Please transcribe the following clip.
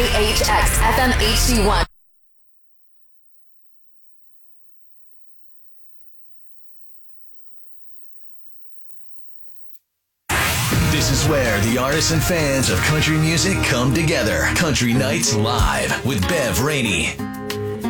WHX FM HD1. This is where the artists and fans of country music come together. Country Nights Live with Bev Rainey.